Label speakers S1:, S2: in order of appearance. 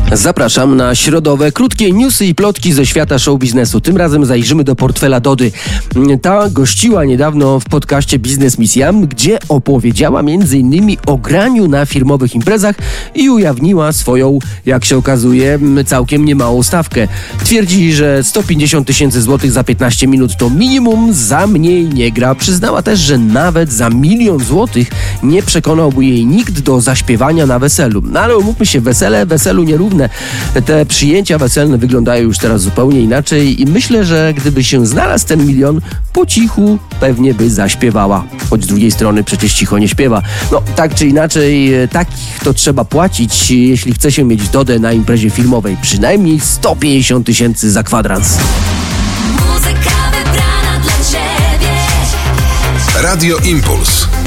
S1: Zapraszam na środowe, krótkie newsy i plotki ze świata show biznesu. Tym razem zajrzymy do portfela Dody. Ta gościła niedawno w podcaście Biznes Misjam, gdzie opowiedziała m.in. o graniu na firmowych imprezach i ujawniła swoją, jak się okazuje, całkiem niemałą stawkę. Twierdzi, że 150 000 złotych za 15 minut to minimum, za mniej nie gra. Przyznała też, że nawet za 1 000 000 złotych nie przekonałby jej nikt do zaśpiewania na weselu. No ale umówmy się, weselu nierówne. Te przyjęcia weselne wyglądają już teraz zupełnie inaczej i myślę, że gdyby się znalazł ten 1 000 000, po cichu pewnie by zaśpiewała. Choć z drugiej strony przecież cicho nie śpiewa. No tak czy inaczej, takich to trzeba płacić, jeśli chce się mieć Dodę na imprezie filmowej. Przynajmniej 150 000 za kwadrans.
S2: Muzyka wybrana dla Ciebie.
S3: Radio Impuls.